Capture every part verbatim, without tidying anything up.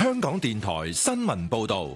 香港電台新聞報道。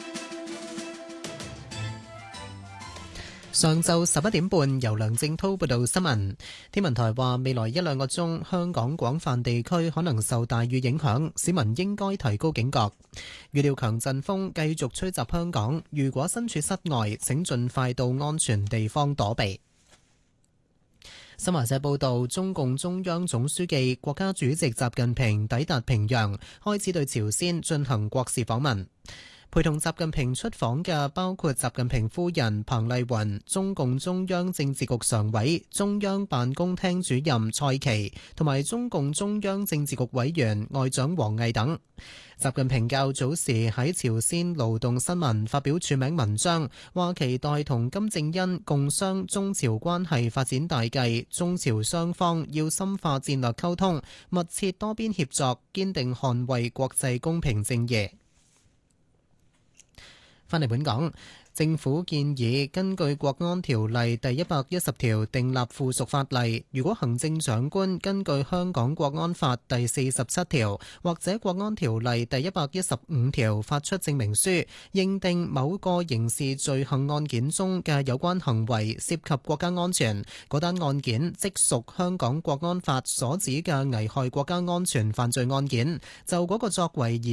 上晝十一點半，由梁正滔報道新聞。天文台話，未來一兩個鐘，香港廣泛地區可能受大雨影響，市民應該提高警覺。預料強陣風繼續吹襲香港，如果身處室外，請盡快到安全地方躲避。新華社報道，中共中央總書記、國家主席習近平抵達平壤，開始對朝鮮進行國事訪問。陪同習近平出訪嘅包括習近平夫人彭麗雲、中共中央政治局常委、中央辦公廳主任蔡奇同埋中共中央政治局委員外長王毅等。習近平較早時喺朝鮮勞動新聞發表署名文章，話期待同金正恩共商中朝關係發展大計，中朝雙方要深化戰略溝通，密切多邊協作，堅定捍衛國際公平正義。返嚟本港，政府建議根據國安條例第一百一十條訂立附屬法例，如果行政長官根據香港國安法第四十七條或者國安條例第一百一十五條發出證明書，認定某個刑事罪行案件中嘅有關行為涉及國家安全，嗰單案件即屬香港國安法所指嘅危害國家安全犯罪案件，就嗰個作為而